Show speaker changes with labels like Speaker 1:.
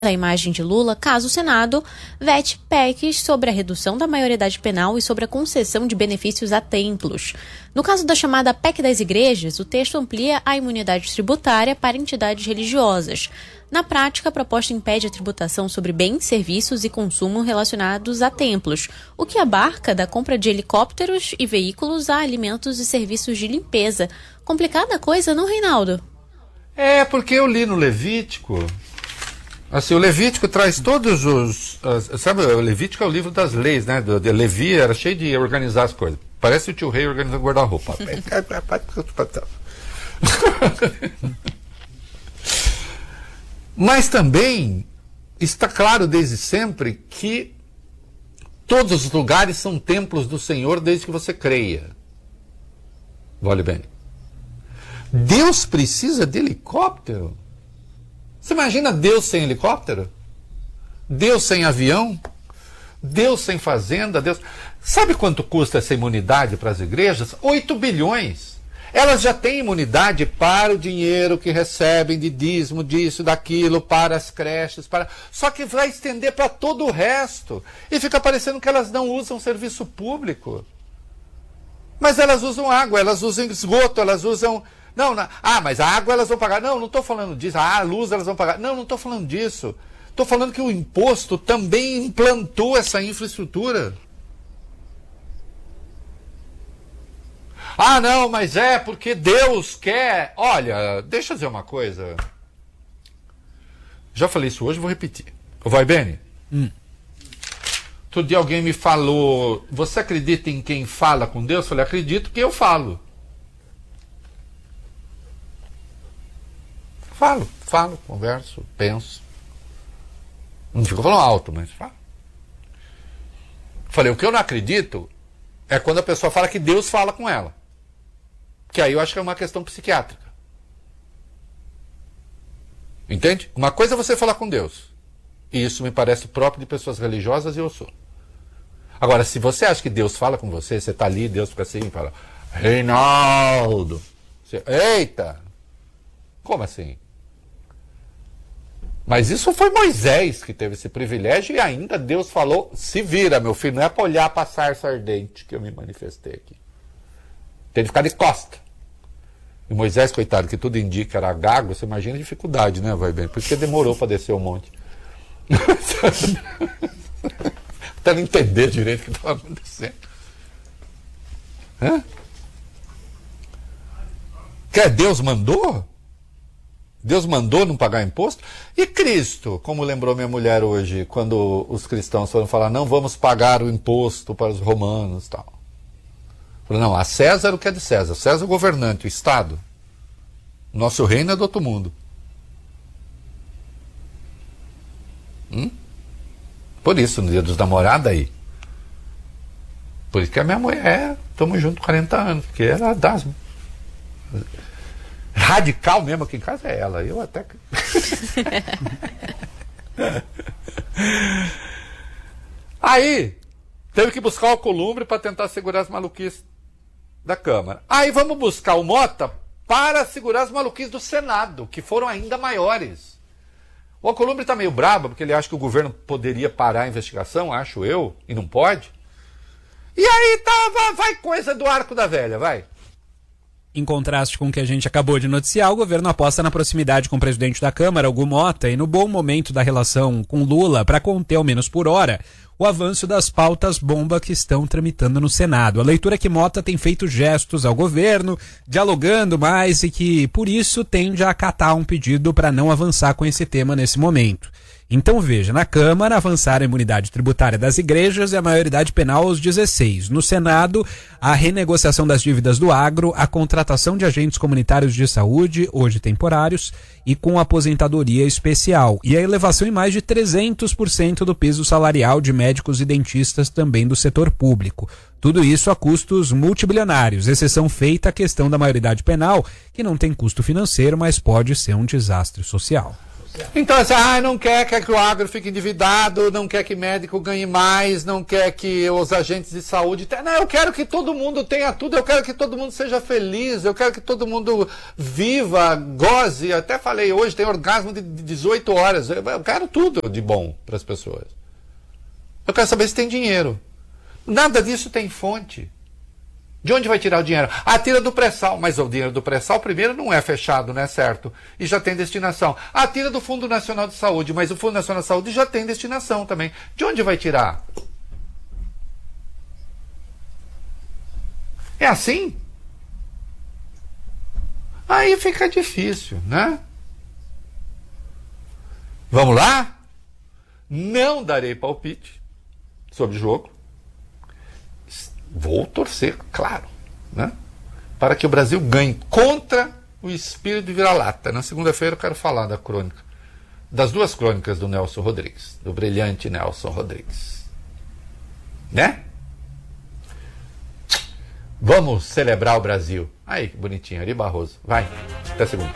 Speaker 1: a imagem de Lula, caso o Senado vete PECs sobre a redução da maioridade penal e sobre a concessão de benefícios a templos. No caso da chamada PEC das igrejas, o texto amplia a imunidade tributária para entidades religiosas. Na prática, a proposta impede a tributação sobre bens, serviços e consumo relacionados a templos, o que abarca da compra de helicópteros e veículos a alimentos e serviços de limpeza. Complicada coisa, não, Reinaldo?
Speaker 2: É, porque eu li no Levítico. Assim, o Levítico traz todos os... sabe, o Levítico é o livro das leis, né? De Levi era cheio de organizar as coisas. Parece o tio Rei organizando guarda-roupa. Mas também está claro desde sempre que todos os lugares são templos do Senhor desde que você creia. Olhe bem. Deus precisa de helicóptero? Você imagina Deus sem helicóptero? Deus sem avião? Deus sem fazenda? Deus... Sabe quanto custa essa imunidade para as igrejas? 8 bilhões. Elas já têm imunidade para o dinheiro que recebem de dízimo, disso, daquilo, para as creches, para... Só que vai estender para todo o resto. E fica parecendo que elas não usam serviço público. Mas elas usam água, elas usam esgoto, elas usam... mas a água elas vão pagar. Não estou falando disso. A luz elas vão pagar. Não estou falando disso. Estou falando que o imposto também implantou essa infraestrutura. Mas é porque Deus quer... Olha, deixa eu dizer uma coisa. Já falei isso hoje, vou repetir. Vai, Beni? Outro dia alguém me falou, você acredita em quem fala com Deus? Eu falei, acredito que eu falo. Falo, converso, penso. Não fico falando alto, mas falo. Falei, o que eu não acredito é quando a pessoa fala que Deus fala com ela. Que aí eu acho que é uma questão psiquiátrica. Entende? Uma coisa é você falar com Deus. E isso me parece próprio de pessoas religiosas e eu sou. Agora, se você acha que Deus fala com você, você está ali, Deus fica assim e fala, Reinaldo. Você, eita! Como assim? Mas isso foi Moisés que teve esse privilégio e ainda Deus falou, se vira, meu filho, não é para olhar para a sarça ardente que eu me manifestei aqui. Tem que ficar de costa. E Moisés, coitado, que tudo indica era gago, você imagina a dificuldade, né, vai bem? Por isso que demorou para descer o monte. Até não entender direito o que estava acontecendo. Deus mandou? Deus mandou não pagar imposto? E Cristo, como lembrou minha mulher hoje, quando os cristãos foram falar, não vamos pagar o imposto para os romanos e tal. Falou, não, a César o que é de César. César é o governante, o Estado. Nosso reino é do outro mundo. Por isso, no dia dos namorados aí. Por isso que a minha mulher, estamos juntos 40 anos, porque ela dá... Radical mesmo aqui em casa é ela. Eu até... Aí, teve que buscar o Alcolumbre para tentar segurar as maluquices da Câmara. Aí vamos buscar o Mota para segurar as maluquices do Senado, que foram ainda maiores. O Alcolumbre está meio brabo, porque ele acha que o governo poderia parar a investigação, acho eu, e não pode. E aí vai coisa do arco da velha, vai.
Speaker 3: Em contraste com o que a gente acabou de noticiar, o governo aposta na proximidade com o presidente da Câmara, Hugo Mota, e no bom momento da relação com Lula para conter ao menos por hora o avanço das pautas bomba que estão tramitando no Senado. A leitura é que Mota tem feito gestos ao governo, dialogando mais e que, por isso, tende a acatar um pedido para não avançar com esse tema nesse momento. Então veja, na Câmara avançar a imunidade tributária das igrejas e a maioridade penal aos 16. No Senado, a renegociação das dívidas do agro, a contratação de agentes comunitários de saúde, hoje temporários, e com aposentadoria especial. E a elevação em mais de 300% do piso salarial de médicos e dentistas também do setor público. Tudo isso a custos multibilionários, exceção feita a questão da maioridade penal, que não tem custo financeiro, mas pode ser um desastre social.
Speaker 2: Então, assim, não quer que o agro fique endividado, não quer que médico ganhe mais, não quer que os agentes de saúde tenham. Não, eu quero que todo mundo tenha tudo, eu quero que todo mundo seja feliz, eu quero que todo mundo viva, goze. Até falei, hoje tem orgasmo de 18 horas. Eu quero tudo de bom para as pessoas. Eu quero saber se tem dinheiro. Nada disso tem fonte. De onde vai tirar o dinheiro? Tira do pré-sal. Mas o dinheiro do pré-sal, primeiro, não é fechado, né, certo? E já tem destinação. Tira do Fundo Nacional de Saúde. Mas o Fundo Nacional de Saúde já tem destinação também. De onde vai tirar? É assim? Aí fica difícil, né? Vamos lá? Não darei palpite sobre o jogo. Vou torcer, claro, né? Para que o Brasil ganhe contra o espírito de vira-lata. Na segunda-feira eu quero falar da crônica, das duas crônicas do Nelson Rodrigues, do brilhante Nelson Rodrigues. Né? Vamos celebrar o Brasil. Aí, que bonitinho, Ari Barroso. Vai, até segunda.